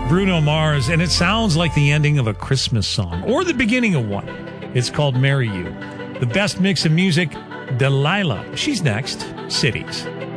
Bruno Mars, and it sounds like the ending of a Christmas song or the beginning of one. It's called Marry You. The best mix of music, Delilah. She's next. Cities.